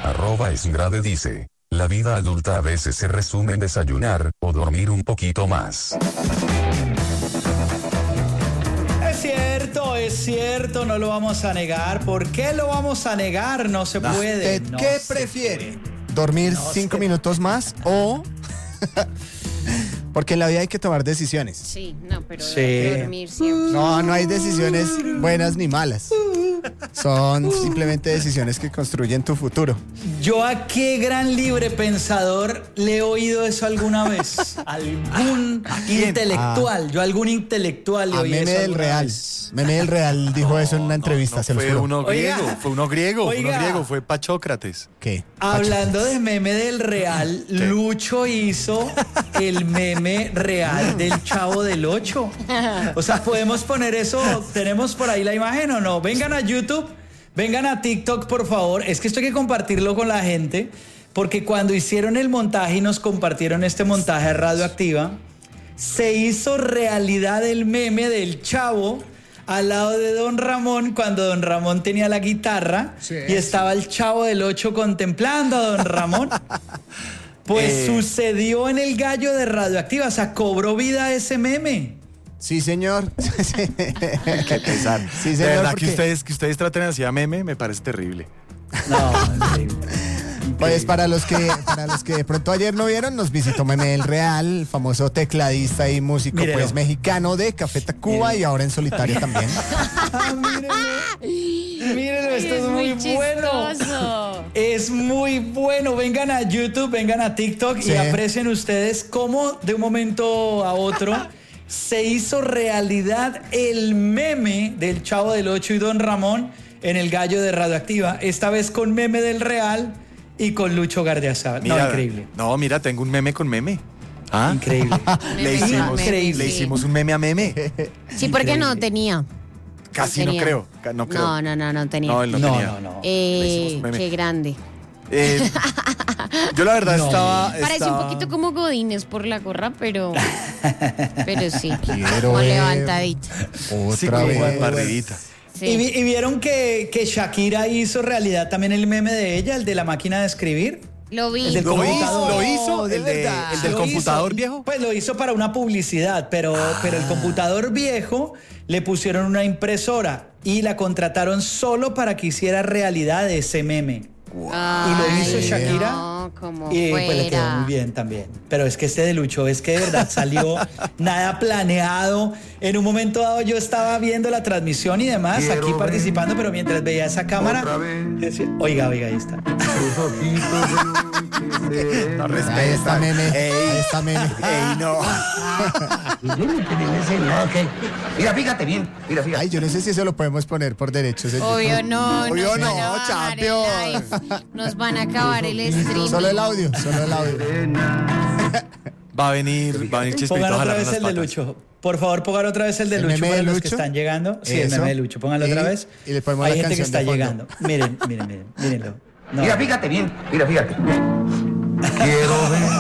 @esgrade dice: la vida adulta a veces se resume en desayunar, o dormir un poquito más. Es cierto, no lo vamos a negar. ¿Por qué lo vamos a negar? No se puede. ¿Usted qué prefiere? ¿Dormir 5 minutos más o...? Porque en la vida hay que tomar decisiones. Sí, no, pero Sí. dormir siempre. No hay decisiones buenas ni malas. Son simplemente decisiones que construyen tu futuro. Yo a qué gran libre pensador le he oído eso alguna vez. Algún intelectual. Yo a algún intelectual le A oí Meme eso del alguna Real. vez. Meme del Real dijo eso en una entrevista, se lo fue juro. uno griego, Oiga. fue uno griego, Oiga. fue Pachócrates. ¿Qué? Hablando de Meme del Real, Lucho hizo el meme real del Chavo del 8. O sea, podemos poner eso, tenemos por ahí la imagen o no. Vengan a YouTube, vengan a TikTok, por favor. Es que esto hay que compartirlo con la gente, porque cuando hicieron el montaje y nos compartieron este montaje a Radioactiva, se hizo realidad el meme del Chavo al lado de Don Ramón, cuando Don Ramón tenía la guitarra y estaba el Chavo del 8 contemplando a Don Ramón. Pues sucedió en el Gallo de Radioactiva, o sea, cobró vida ese meme. Sí, señor. Qué pesar. Sí, de señor, verdad porque- que ustedes traten así a meme me parece terrible. No, increíble. Pues para los que de pronto ayer no vieron, nos visitó Meme del Real, el famoso tecladista y músico Mírelo. pues mexicano de Café Tacuba y ahora en solitario también. Mírenlo, esto es muy bueno. chistoso. Es muy bueno. Vengan a YouTube, vengan a TikTok Sí. y aprecien ustedes cómo de un momento a otro se hizo realidad el meme del Chavo del 8 y Don Ramón en el Gallo de Radioactiva. Esta vez con Meme del Real y con Lucho Gardiazabal. No, increíble. No, mira, tengo un meme con meme. ¿Ah? Increíble. Le hicimos, Increíble. le hicimos un meme a meme. Sí, porque no tenía. Casi Tenía. no creo. No creo. No tenía. No, él no No, tenía. no. hicimos un meme. Qué grande. Yo la verdad No. Parece un poquito como Godínez por la gorra, pero sí. Quiero Como ver. levantadito. Sí, Otra como vez. barridita. Sí. ¿Y vieron que Shakira hizo realidad también el meme de ella, el de la máquina de escribir? Lo vi. El del computador. ¿Lo hizo? de ¿El verdad. del Lo computador hizo, viejo? Pues lo hizo para una publicidad, pero el computador viejo le pusieron una impresora y la contrataron solo para que hiciera realidad ese meme. Ay, Y lo hizo Shakira. No, como Y pues le quedó fuera. muy bien también. Pero es que este de Lucho es que de verdad salió nada planeado. En un momento dado yo estaba viendo la transmisión y demás, aquí participando, pero mientras veía esa cámara, decía, oiga, ahí está. No Ahí está Meme. Ahí está Meme. Ey, no. Mira, fíjate bien. Mira, fíjate. Ay, yo no sé si eso lo podemos poner por derechos. en Obvio YouTube. no. Obvio nos no, van a bajar el champion. live. Nos van a acabar el stream. Solo el audio, solo el audio. Va a venir Chespirito Pongan a otra jalarnos vez las el de patas. Lucho. Por favor, pongan otra vez el de ¿El Lucho meme para de los que Lucho? están llegando. Sí, el Eso. meme de Lucho. Pónganlo otra vez. Y le ponemos Hay la gente que canción está de fondo. llegando. Mírenlo. No. Mira, fíjate bien. Mira, fíjate. Quiero ver.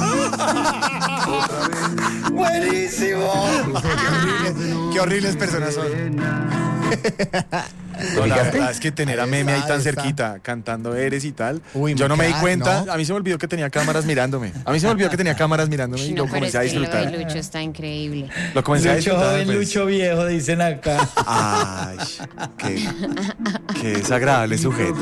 ¡Buenísimo! Qué horribles personas son. No, la verdad es que tener a Ahí Meme ahí está, tan ahí está. cerquita, cantando Eres y tal. Uy, yo no me di crack, cuenta. ¿no? A mí se me olvidó que tenía cámaras mirándome. y No, lo pero es comencé a que lo disfrutar. de Lucho está increíble. Lo comencé a Lucho disfrutar. joven, pues. Lucho viejo, dicen acá. Ay, qué desagradable sujeto.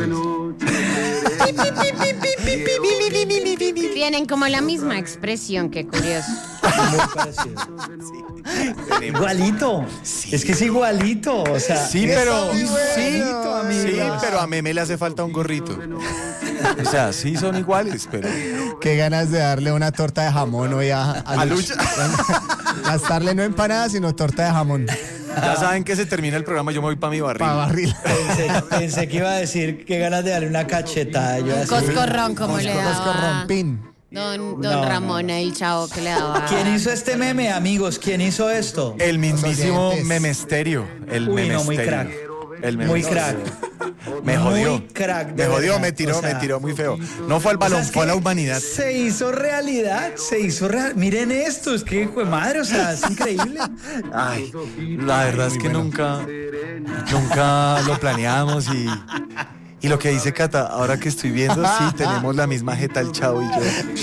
Tienen como la misma expresión, qué curioso. Muy parecido. Igualito. Es que es igualito. O sea, Sí, pero igualito, amigos. sí, pero a Meme le hace falta un gorrito. O sea, sí son iguales, pero Qué ganas de darle una torta de jamón hoy a Lucho. Gastarle no empanada, sino torta de jamón. ya saben que se termina el programa, yo me voy para mi barril. Para barril. Pensé que iba a decir que ganas de darle una cachetada. Yo así. Coscorrón, como le daba Coscorrompín. Don No, Ramón, el chavo que le daba. ¿Quién hizo este meme, amigos? ¿Quién hizo esto? El mismísimo oyentes. Memesterio. El Uy, no, muy Memesterio. crack. El Muy Memesterio. crack. Me jodió. Muy crack, de Me jodió, verdad. me tiró, O sea, me tiró muy feo. No fue al balón, O sea, es fue a la que humanidad. Se hizo realidad. Miren esto, es que hijo de madre, o sea, es increíble. Ay, la verdad es que nunca lo planeamos y Y lo que dice Cata, ahora que estoy viendo, sí, tenemos la misma jeta el Chavo y yo.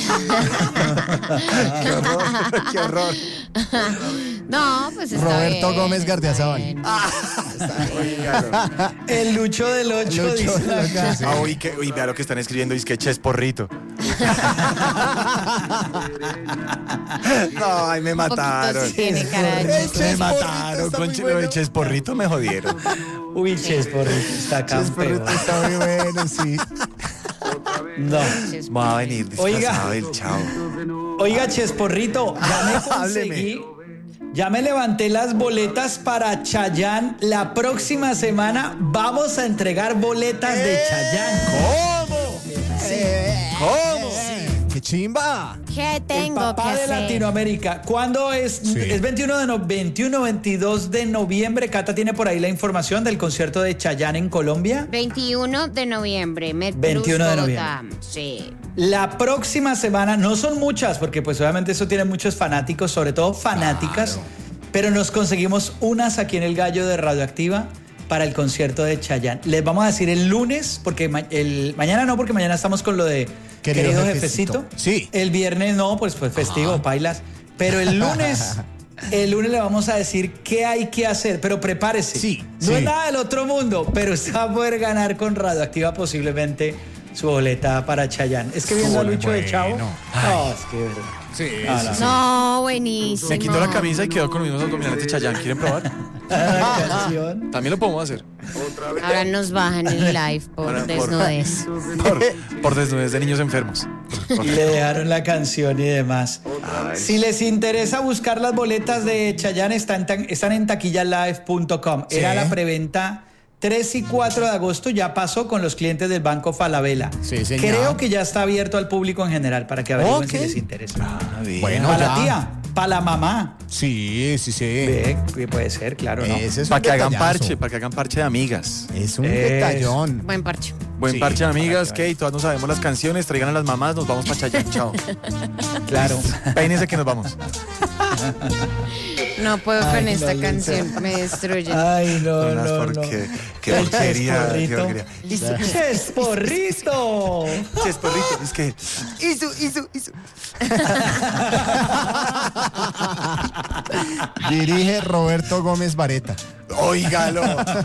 Qué horror, qué horror. No, pues está Roberto bien, Gómez está Gardiazabal. bien. El Lucho del 8 dice acá. Ah, uy, vea lo que están escribiendo, es que Chesporrito. No, ay, me Un poquito mataron. sí tiene cara de chico. Me mataron con lo de Chesporrito, me jodieron. Uy, Chesporrito está campeón. Está muy bueno, sí. No. Va a venir Oiga. disfrazado del Chavo. Oiga, Chesporrito, ya me conseguí. Ya me levanté las boletas para Chayanne. La próxima semana vamos a entregar boletas de Chayanne. ¿Cómo? ¿Cómo? ¡Qué chimba! ¿Qué El tengo papá que de hacer? Latinoamérica. ¿Cuándo es? Sí. Es 22 de noviembre. Cata tiene por ahí la información del concierto de Chayanne en Colombia. 21 de noviembre, Met 21 de Bogotá. Sí. La próxima semana, no son muchas, porque pues obviamente eso tiene muchos fanáticos, sobre todo fanáticas, pero nos conseguimos unas aquí en el Gallo de Radioactiva para el concierto de Chayanne. Les vamos a decir el lunes, porque mañana no, porque mañana estamos con lo de Querido Jefecito. Sí. El viernes no, pues festivo, pailas. Pero el lunes le vamos a decir qué hay que hacer, pero prepárese. Sí, No sí. es nada del otro mundo, pero usted va a poder ganar con Radioactiva posiblemente su boleta para Chayanne. Es que viendo a Lucho de Chavo. No, es que verdad. Sí, No, buenísimo. Me quito la camisa y quedo con los mismos abdominales de Chayanne. ¿Quieren probar? La canción. También lo podemos hacer. Ahora nos bajan el live por desnudez. Por desnudez de niños enfermos. Y le dejaron la canción y demás. Si les interesa buscar las boletas de Chayanne, están en taquillalive.com. Sí. Era la preventa 3 y 4 de agosto, ya pasó con los clientes del Banco Falabella. Sí, señor. Creo que ya está abierto al público en general para que averigüen Ok. si les interesa. Bueno, Para la ya. tía, para la mamá. Sí. Ve, que puede ser, claro, ¿no? Ese es Para un que hagan detallazo. parche, para que hagan parche de amigas. Es un Es- detallón. Buen parche. Buen Sí, parche de amigas, que todas no sabemos las canciones, traigan a las mamás, nos vamos para Chayanne, chao. Claro. Peínense que nos vamos. No puedo Ay, con esta no, canción, me destruye. Ay, no, Unas no, porque, no. qué El porquería, qué Chesporrito. porquería. ¡Chesporrito! Chesporrito, es que hizo. Dirige Roberto Gómez Vareta. Óigalo.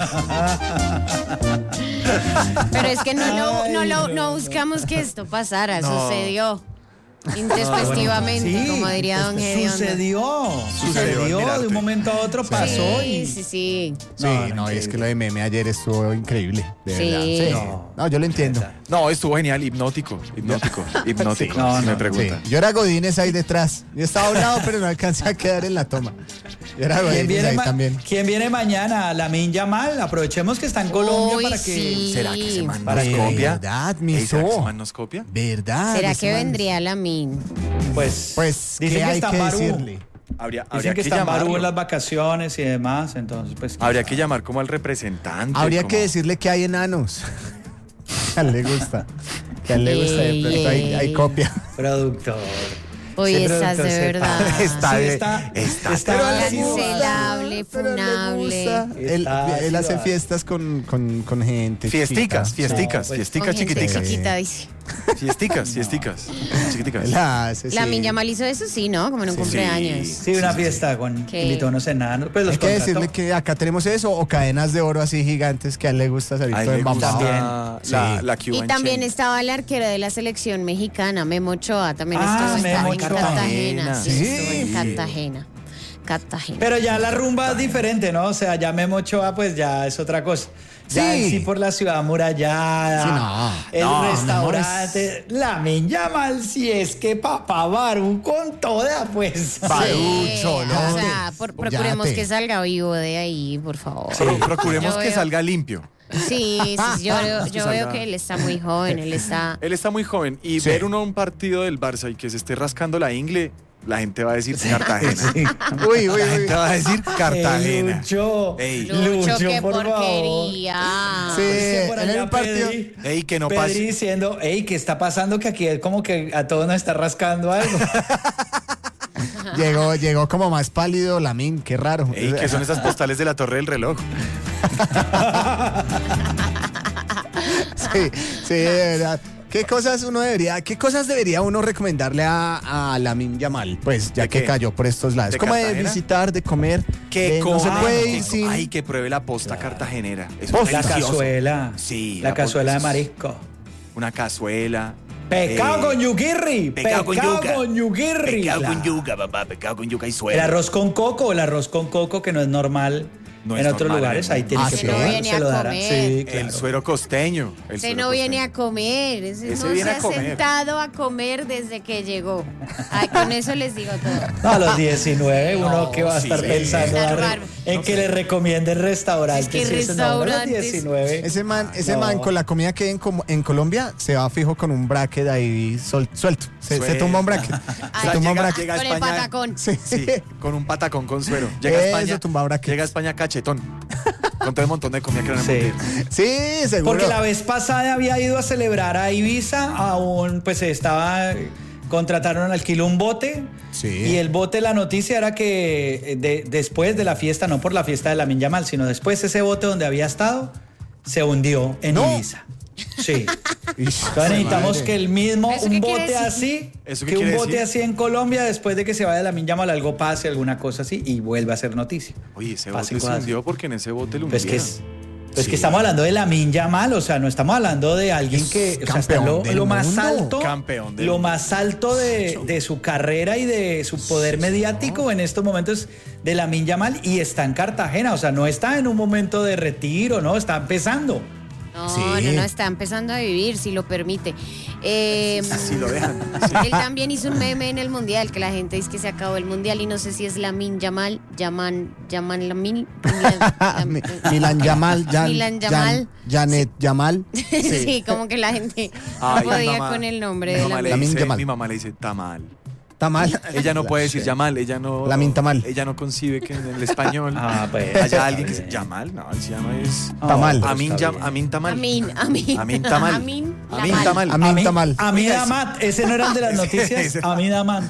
Pero es que no buscamos que esto pasara, sucedió. Intempestivamente, Sí, como diría Don Gediondo. Sucedió, admirarte. de un momento a otro pasó y... Sí. Sí, No, es que lo de meme ayer estuvo increíble. De Sí. verdad. Sí. No, yo lo entiendo. No, estuvo genial, hipnótico. Sí. No, No, si me Sí. pregunta. Yo era Godínez ahí detrás. Yo estaba a un lado, pero no alcancé a quedar en la toma. Yo era ¿Quién Godínez ahí también. ¿Quién viene mañana? Lamin Yamal. Aprovechemos que está en Colombia Uy, para que... sí. ¿Será que ese man Para nos que- copia? ¿Verdad, Ey, ¿será que ese miso? man nos copia? ¿Verdad? ¿Será ese que man- vendría la min? Pues Pues, ¿qué hay que decirle? Habría Dicen que que está en Barú en llamarlo. las vacaciones y demás, entonces pues... Habría que llamar como al representante. Habría como- que decirle que hay enanos. A él le gusta. Que a él le gusta. De pronto hay copia. Productor. Hoy Sí, estás de productor, verdad. Está Sí, de- está Pero a él le ácido. gusta. Cancelable, Pero le funable. gusta. Él Está hace ácido. fiestas con gente. Fiesticas, chiquita. fiesticas, pues, fiesticas Con gente chiquiticas. chiquita, dice. Fiesticas, chiquiticas. Él hace, La sí. min Yamal hizo eso, sí, ¿no? Como en un Sí, cumpleaños. Sí, una fiesta con ¿Qué? invitó a unos enanos. Pues los Hay que contrató. decirle que acá tenemos eso o cadenas de oro así gigantes que a él le gusta salir A él todo le gusta embambado. También. la Cuban Y también Chain. estaba el arquero de la selección mexicana, Memo Ochoa, también Ah, estuvo Memo en Ochoa. Cartagena. Sí, Sí. estuvo en Cartagena. Pero ya la rumba es diferente, ¿no? O sea, ya Memo Ochoa, pues ya es otra cosa. Ya Sí. el sí por la ciudad amurallada, Sí, no. el No, restaurante, Lamin Yamal, si es que papá Barú con toda, pues. Barucho, O ¿no? sea, procuremos Yate. que salga vivo de ahí, por favor. Procuremos Yo que veo- salga limpio. Sí, yo salga. veo que él está muy joven, él está... Él está muy joven y Sí. ver un partido del Barça y que se esté rascando la ingle, la gente va a decir Cartagena. Sí. Uy, La gente va a decir Cartagena. Lucho, Ey. Lucho, qué por favor. porquería. Sí, Dice por en allá el partido. Pedri, Ey, que no Pedri pase. diciendo, ey, ¿qué está pasando? Que aquí es como que a todos nos está rascando algo. Llegó como más pálido Lamin, qué raro. Ey, que son esas postales de la Torre del Reloj. Es sí, de verdad. ¿Qué cosas debería uno recomendarle a Lamine Yamal? Pues ya ¿De que qué? cayó por estos lados. ¿De Como de Cartagena? visitar, de comer. Que no se coja, puede ir sin... Ay, que pruebe la posta cartagenera. Eso Posta. La es delicioso. cazuela. Sí. La cazuela de posta es marisco. Una cazuela. Pescado con yuguirri. Pescado con yuca. con yuguirri. Pescado con Claro. yuca, papá. Pescado con yuca y El suela. arroz con coco que no es normal No en es otros normal, lugares. ¿no? Ahí tiene Ah, que sí. probar. No viene Se a lo darán. comer. Sí, claro. El suero costeño. Usted no viene a comer, ese Ese no viene se a ha comer. sentado a comer desde que llegó. Ay, con eso les digo todo. No, a los 19 uno que va a sí, estar sí. pensando Claro, en claro. que le recomienden restaurantes. Es que y eso, no, a los restaurantes. 19. Ese man No. con la comida que hay en Colombia se va fijo con un bracket ahí suelto. Se tumba un bracket. Ay, Se tumba un llega- bracket. llega a Con el España- patacón. Sí. Sí, con un patacón con suero. Llega a Eso, España. tumba brackets. Llega a España cachetón. Con todo el montón de comida que no Sí. Sí, seguro. Porque la vez pasada había ido a celebrar a Ibiza, pues contrataron, alquiló un bote. Sí. Y el bote, la noticia era que después de la fiesta, no por la fiesta de Lamine Yamal, sino después ese bote donde había estado, se hundió en No. Ibiza. Sí. Ish, Entonces necesitamos madre. que el mismo, ¿Eso un qué quiere bote decir? así, ¿Eso qué que un quiere bote decir? así en Colombia, después de que se vaya Lamine Yamal, algo pase, alguna cosa así, y vuelve a ser noticia. Oye, ese Pase bote se cosas. hundió porque en ese bote lo Pues hundieron. que Sí. que estamos hablando de Lamine Yamal, o sea, no estamos hablando de alguien que, o sea, está campeón del lo más mundo. alto, Campeón del lo mundo. más alto de su carrera y de su poder mediático en estos momentos de Lamine Yamal, y está en Cartagena, o sea, no está en un momento de retiro, no, está empezando. No, Sí. no, está empezando a vivir, si lo permite. Así lo dejan. Él también hizo un meme en el Mundial, que la gente dice que se acabó el Mundial y no sé si es Lamine Yamal, Lamine, Milan Yamal, Milan Yamal. Janet Yamal. Sí, como que la gente no Ay, mi podía mamá- con el nombre mi de mamá la le Lamine dice- Yamal. Mi mamá le dice tamal. Tamal. Ella no puede decir Yamal, ella no. Lamine Tamal. Ella no concibe que en el español Pues, haya alguien que está dice bien. Yamal. No, él se llama es. Tamal. Amin está bien. Amin Tamal. Amin Amin Tamal. Amin Amin Lamal. Tamal. Amin Tamal. Amin Amat, ese no era el de las noticias, Ese. Amin Amat.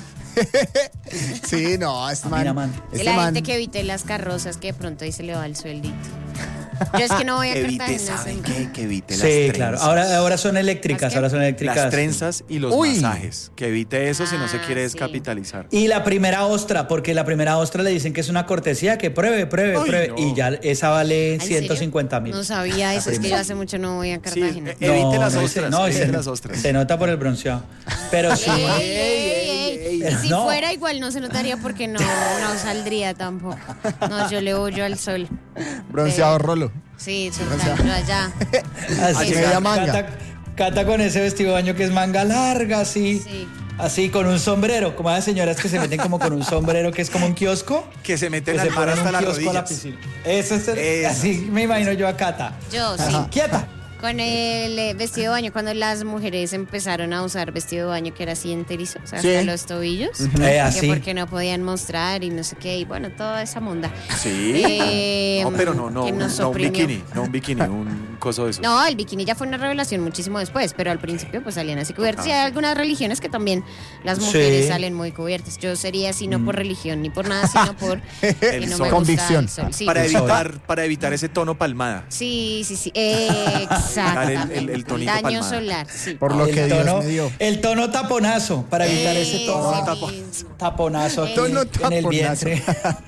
Sí, no, este Amin man. Aman. De Este la man. gente que evite las carrozas, que de pronto ahí se le va el sueldito. Yo es que no voy a Evite, Cartagena. ¿saben qué? Que evite las Sí, trenzas. claro, ahora son eléctricas, ¿Las qué? ahora son eléctricas. Las trenzas y los Uy. masajes. Que evite eso si no se Ah, quiere sí. descapitalizar. Y la primera ostra, porque la primera ostra le dicen que es una cortesía, que pruebe, Ay, pruebe. no. Y ya esa vale ¿En serio? 150.000. No sabía eso, es que yo hace mucho no voy a Sí, Cartagena. evite las no, ostras. no, evite se, las ostras. se nota por el bronceado. Pero sí. Ey. Si No. fuera igual no se notaría porque no saldría tampoco. No, yo le huyo al sol. Bronceado rolo. Sí, total, yo allá. Así, media manga. Cata con ese vestido de baño que es manga larga, así. Sí. Así, con un sombrero. Como hay señoras que se meten como con un sombrero que es como un kiosco. Que se meten Que al se mar ponen hasta un las kiosco a la rodillas. piscina. Eso es Eso. así me imagino yo a Cata. Yo sí. Quieta. Con el vestido de baño, cuando las mujeres empezaron a usar vestido de baño que era así enterizo, o sea, Sí. hasta los tobillos, Así. que porque no podían mostrar y no sé qué, y bueno, toda esa monda. Sí. Eh, No, pero que no nos un oprimió. bikini. No un bikini, un coso de eso. No, el bikini ya fue una revelación muchísimo después, pero al principio pues salían así cubiertas. Y hay algunas religiones que también las mujeres Sí. salen muy cubiertas. Yo sería así no por religión ni por nada, sino por que El no sol. me gusta Convicción. el sol. Sí, Para el sol. para evitar ese tono palmada. sí, exactamente. El tonito Daño palmada. solar, sí. Por lo El que Dios tono- me dio. El tono taponazo, para evitar ese tono Ese taponazo aquí Tono en el taponazo. vientre.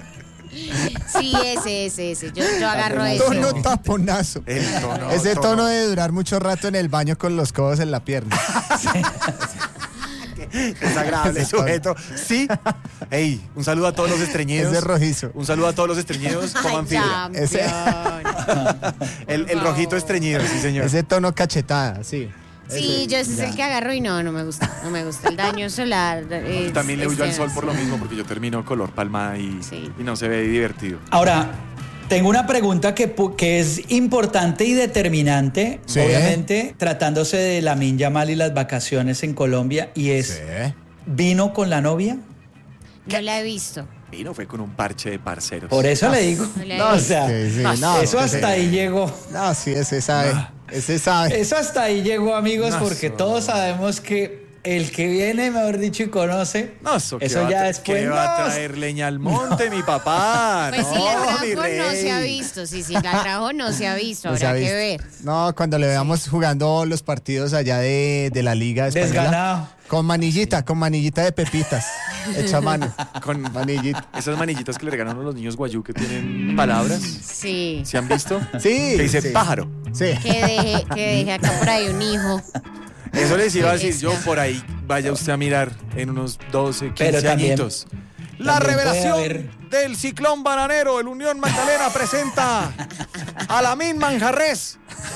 Sí, ese. Yo agarro Taponazo. eso. Tono taponazo. El tono. Ese tono de durar mucho rato en el baño con los codos en la pierna. Desagradable Ese tono. sujeto. Sí. Ey, un saludo a todos los estreñidos. Ese rojizo. Un saludo a todos los estreñidos. Coman fibra. Ay, Ese- campeón. El rojito estreñido, sí, señor. Ese tono cachetada, sí. Sí, yo ese es el que agarro y no me gusta. No me gusta el daño solar. Yo también le huyo al sol por lo mismo. mismo, porque yo termino color palmada Sí. y no se ve divertido. Ahora, tengo una pregunta que es importante y determinante, Sí. obviamente, tratándose de Lamine Yamal y las vacaciones en Colombia, y es, Sí. ¿vino con la novia? No la he visto. Y no fue con un parche de parceros. Por eso le digo. No le he O visto. sea, Sí, sí, no, eso sí, hasta sí. ahí llegó. No, sí, ese sabe. Ese sabe. Eso hasta ahí llegó, amigos, No, porque eso- todos sabemos que el que viene, mejor dicho, y conoce, No, eso ya después ¿qué va a traer leña al monte, mi papá? Pues no, si la mi trajo rey. no se ha visto, si la trajo no se ha visto, No se habrá ha que visto. ver. No, cuando le veamos jugando los partidos allá de la Liga Española. desganado. Con manillita de pepitas. Hecha a mano. Con Manillita. esas manillitas que le regalan a los niños guayú que tienen palabras. Sí. ¿Se han visto? Sí. Que dice sí. pájaro. Sí. Que deje acá por ahí un hijo. Eso les iba a decir Está. yo por ahí. Vaya usted a mirar en unos 12, 15 Pero también- añitos. La también puede revelación haber- del ciclón bananero. El Unión Magdalena presenta a Lamin Manjarres.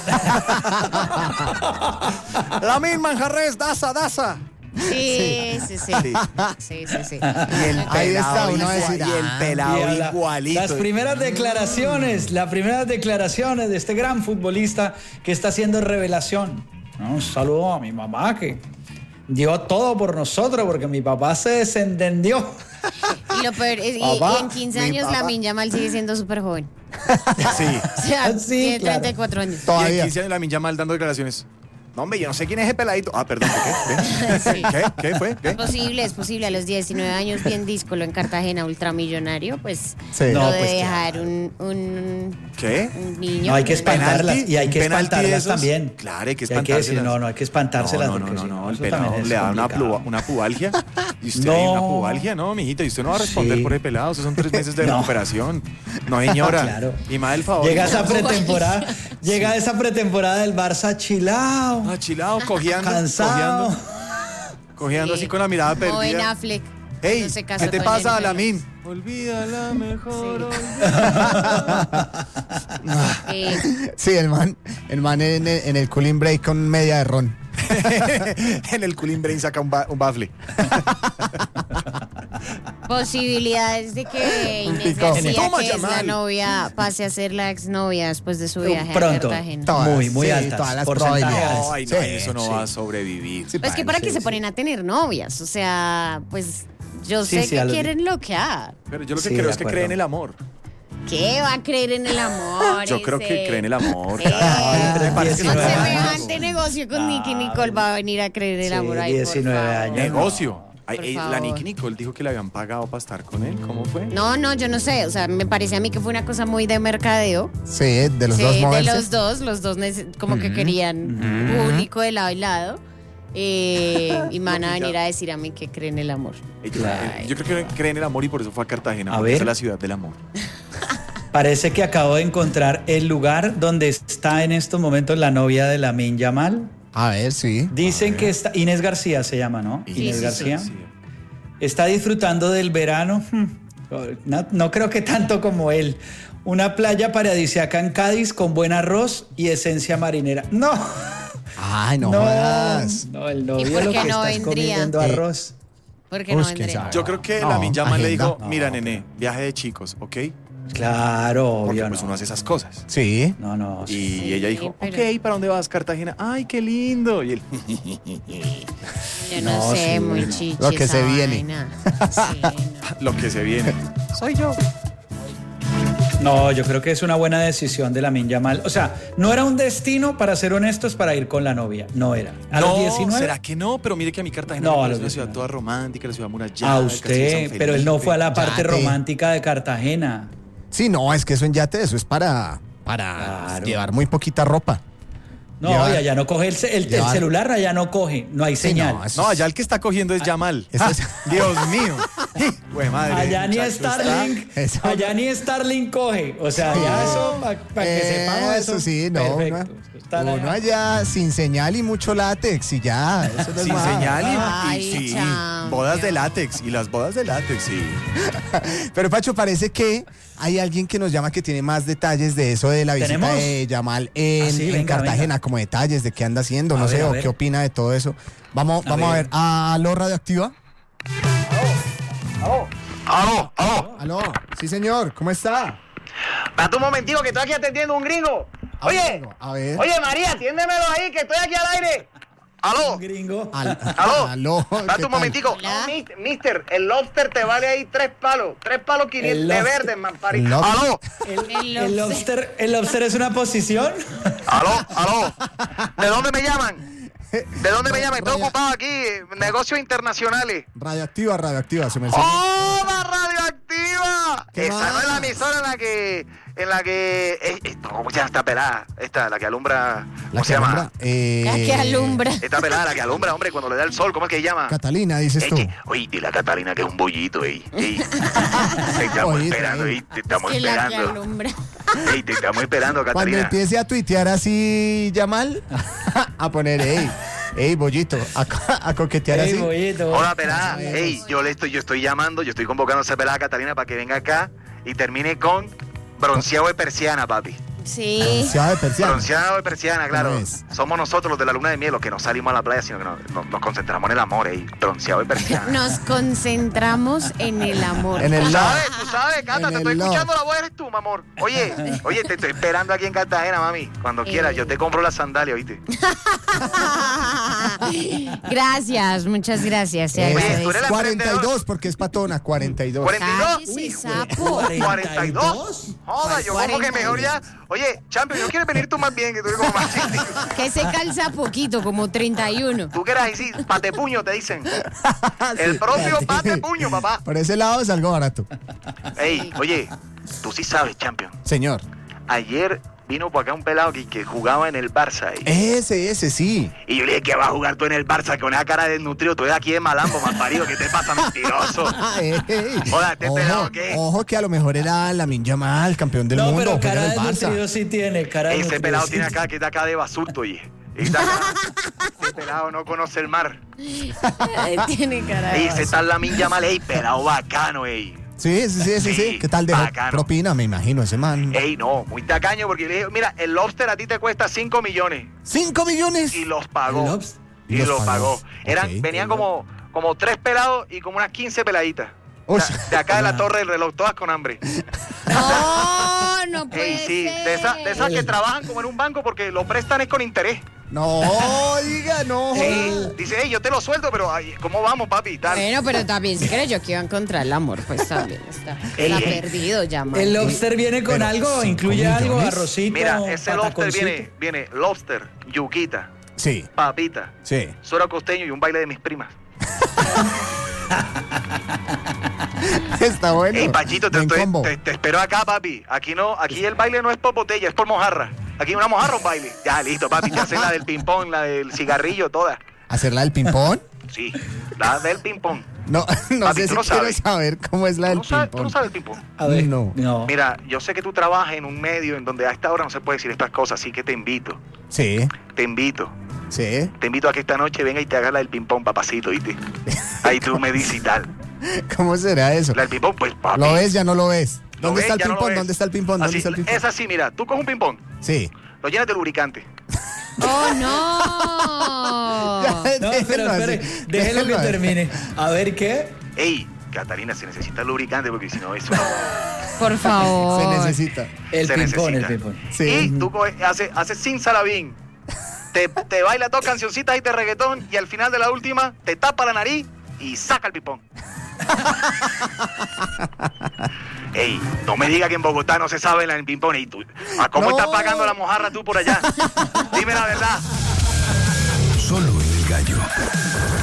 Lamin Manjarres, Daza. Sí. Sí. Sí. Y el Ahí está, uno va a decir, y el pelado Y a la- igualito. las primeras declaraciones de este gran futbolista que está haciendo revelación. Un saludo a mi mamá que dio todo por nosotros porque mi papá se desentendió. Y lo peor es, y Papá, en 15 mi años papá. Lamine Yamal sigue siendo súper joven. Sí. O sea, Sí, tiene claro. 34 años. Y en Todavía. 15 años Lamin Yamal dando declaraciones. No, hombre, yo no sé quién es ese peladito. Ah, perdón, ¿qué? Sí. ¿Qué fue? ¿Qué? Es posible. A los 19 años, bien díscolo en Cartagena, ultramillonario, pues Sí. lo No, de pues, dejar un ¿Qué? niño. No hay que espantarlas ¿Penalti? y hay que ¿Un penalti de espantarlas esos? también. Claro, hay que Y decir, espantárselas. no hay que espantárselas. No, porque si el eso pelado también es le da complicado. una pubalgia. Y usted No. una pubalgia, no, mijito. Y usted no va a responder Sí. por el pelado. Esos son 3 meses de No. recuperación. No, señora. Claro. Y más del favor. Llega esa pretemporada. pretemporada del Barça chilao, Achilado, cojeando. cansado. Cojeando Sí. así con la mirada Como Ben perdida. Affleck. Hey, No se casó ¿qué te con pasa, Jennifer Lamin? Olvídala mejor. Sí, el man en el cooling break con media de ron. En el cooling brain saca un bafle. Posibilidades de que Inés Picó. García, Toma, que es la Yamal. novia, pase a ser la exnovia después de su viaje a Pronto. Cartagena. Todas, Muy sí, altas, todas las porcentajes. probabilidades. Ay, no, Sí, eso no sí. va a sobrevivir. Sí, Pues que para que se ponen a tener novias, o sea, pues yo Sí, sé sí, a que los- quieren bloquear. Pero yo lo que Sí, creo de es que acuerdo. cree en el amor. ¿Qué va a creer en el amor? Yo creo que ese? cree en el amor. Ay, pero Me parece que Con 19 no- años. semejante negocio con Nicky Nicole va a venir a creer en el Sí, amor. Ay, 19 por favor. años. Negocio. Ay, Por la favor. Nicky Nicole dijo que le habían pagado para estar con él. ¿Cómo fue? No, yo no sé, o sea, me parece a mí que fue una cosa muy de mercadeo. Sí, de los Sí, dos de moverse. los dos como que querían público de lado y lado. Y me van a venir a decir a mí que creen en el amor. Yo creo que cree en el amor y por eso fue a Cartagena. A Porque ver. esa es la ciudad del amor. Parece que acabo de encontrar el lugar donde está en estos momentos la novia de Lamine Yamal. A ver, sí. Dicen que está Inés García se llama, ¿no? Inés sí, García. Sí. Está disfrutando del verano. No creo que tanto como él. Una playa paradisíaca en Cádiz con buen arroz y esencia marinera. No. Ay, no jodas. No, el novio ¿Y por lo qué que no está es vendría? comiendo arroz. Porque no Uy, quién vendría. sabe. Yo creo que No, Lamin Yamal le agenda. dijo, No, mira, nene, viaje de chicos, ¿ok? Claro, Porque obvio. pues no. uno hace esas cosas. Sí. No, Y sí. ella dijo, pero- ok, ¿para dónde vas, Cartagena? Ay, qué lindo. Y él, Yo no, No, sé, sí, muy no. chichi Lo que esa se viene. vaina. Sí, no. lo que se viene. Soy yo. No, yo creo que es una buena decisión de Lamine Yamal. O sea, no era un destino, para ser honestos, para ir con la novia. No era. A los 19. ¿será que no? Pero mire que a mi Cartagena No, me a parece los una ciudad 19. toda romántica, la ciudad amurallada. A el castillo de usted, San pero él no Felipe. fue a la parte Yate. romántica de Cartagena. Sí, no, es que eso en yate, eso es para Claro. llevar muy poquita ropa. No, Llevar- y allá no coge el llevar- celular, allá no coge, no hay Sí, señal. no, eso No, es- allá el que está cogiendo es Yamal. eso es- Dios mío. Güey, madre. Allá ni muchacho, Starlink, Eso- allá ni Starlink coge. O sea, ya eso, para que sepamos eso. Eso sí, no. Perfecto. Están Uno allá. allá sin señal y mucho látex y ya. Eso no es Sin más. señal y Ay, sí, chao. bodas de látex. Y las bodas de látex, sí. Pero Pacho, parece que hay alguien que nos llama que tiene más detalles de eso de la visita ¿Tenemos? de Yamal en, Ah, sí, en venga, Cartagena, venga. como detalles de qué anda haciendo, A no ver, sé, a o ver. qué opina de todo eso. Vamos a ver. ¿Aló, Radioactiva? Aló. Aló, sí señor, ¿cómo está? Espérate un momentico que estoy aquí atendiendo a un gringo. Oye, A ver. oye María, atiéndemelo ahí que estoy aquí al aire. Aló. Gringo. Aló. Aló. Espérate ¿qué un tal? momentico. Hola. No, mister, el lobster te vale ahí 3 palos. 3 palos 500 El de lobster. verde, man. Pari. El lobster. Aló. El lobster es una posición. Aló. ¿De dónde me llaman? ¿De dónde me llama? Estoy ocupado aquí, negocios internacionales. Radioactiva, su merced. ¡Hola, radioactiva! ¿Qué Esa más? no es la emisora en la que ¿cómo se llama esta pelada? Esta, la que alumbra. ¿Cómo se llama? La que alumbra. Esta pelada, la que alumbra, hombre, cuando le da el sol, ¿cómo es que se llama? Catalina, dices tú. Oye, dile a Catalina que es un bollito, ey. Te estamos Bollito, esperando, ey. ey. Te estamos Que la que esperando. alumbra. Ey, te estamos esperando, Cuando Catalina. empiece a tuitear así, Yamal, a poner, ey, bollito, a coquetear Ey, así. bollito. Hola, pelada. Ey, yo estoy llamando, yo estoy convocando a esa pelada Catalina para que venga acá y termine con bronceado de persiana, papi. Sí. Se va de persiana. Bronceado de persiana, claro. ¿Cómo es? Somos nosotros los de la luna de miel los que no salimos a la playa, sino que nos concentramos en el amor, ey. Bronceado de persiana. Nos concentramos en el amor. En el lado. Tú sabes, Cata, En te estoy el escuchando la voz, eres tú, mi amor. Oye, te estoy esperando aquí en Cartagena, mami. Cuando quieras, yo te compro la sandalia, ¿oíste? Gracias, muchas gracias. Se Oye, agradece. tú eres la 42, porque es patona, 42. 42. Cállese, sapo. 42. Joda, yo como que mejor ya. Oye, Champion, ¿no quieres venir tú más bien? Que tú eres como más chiquitico. Que se calza poquito, como 31. Tú quieras ahí, sí, pate puño, te dicen. El propio pate puño, papá. Por ese lado es algo barato. Ey, oye, tú sí sabes, Champion. Señor. Ayer vino por acá un pelado que jugaba en el Barça. Ese, sí. Y yo le dije, ¿qué vas a jugar tú en el Barça con esa cara de desnutrido? Tú eres aquí de malambo, malparido. ¿Qué te pasa, mentiroso? Hola, este pelado, ¿qué? Ojo que a lo mejor era Lamine Yamal, campeón del No, mundo. pero juega cara en de el Barça. nutrido sí tiene, cara de Ese nutrido pelado sí tiene acá, que está acá de basurto, oye. Está acá. Ese pelado no conoce el mar. Tiene cara de Ey, ese tal Lamine Yamal, ey, pelado bacano, ey. Sí. Sí, ¿Qué tal? Dejó bacano. propina, me imagino, ese man. Ey, no, muy tacaño, porque le dije, mira, el lobster a ti te cuesta 5 millones. 5 millones. Y los pagó. El lobster. Y los pagó. Ok. Venían como 3 pelados y como unas 15 peladitas. Uy. De acá de la torre del reloj, todas con hambre. No puede Ey, sí, ser. de esas que trabajan como en un banco porque lo prestan es con interés. No, diga, no. Sí, dice, ey, yo te lo sueldo, pero ay, ¿cómo vamos, papi? Tal. Bueno, pero también si creo yo que iba a encontrar el amor, pues también está perdido ya, man. El lobster viene con Pero algo, 5 incluye algo, millones. arrocito, Mira, ese lobster pataconcito. viene lobster, yuquita, Sí, papita, sí. suero costeño y un baile de mis primas. Está bueno. Ey, Pachito, Buen combo. te espero acá, papi. Aquí el baile no es por botella, es por mojarra. Aquí una mojarra, un baile. Ya, listo, papi. Te hacen la del ping-pong, la del cigarrillo, toda. ¿Hacerla del ping-pong? Sí, la del ping-pong. No, no Papi, sé tú si no quiero sabes. saber cómo es la del ¿Tú no ping-pong. sabes el ping-pong? A ver, No. Mira, yo sé que tú trabajas en un medio en donde a esta hora no se puede decir estas cosas, así que te invito Sí, te invito a que esta noche venga y te hagas la del ping-pong, papacito, ¿viste? Ahí tú me dices y tal. ¿cómo será eso? La del ping-pong, pues, papi. ¿Lo ves? Ya no lo ves. ¿Lo ¿Dónde ves? está el Ya no lo ping-pong? ves. ¿Dónde está el ping-pong? ¿Dónde Así, está el ping-pong? es así, mira, tú coges un ping-pong, Sí. lo llenas de lubricante. ¡Oh, no! No, pero espere, déjelo que termine. A ver, ¿qué? Ey, Catalina, se necesita lubricante porque si no, eso no Por favor. Se necesita. El se ping-pong, el necesita. ping-pong. Sí. Y tú haces sin salabín. Te baila dos cancioncitas ahí de reggaetón y al final de la última te tapa la nariz y saca el ping-pong. Ey, no me digas que en Bogotá no se sabe el ping-pong. ¿A cómo No. estás pagando la mojarra tú por allá? Dime la verdad.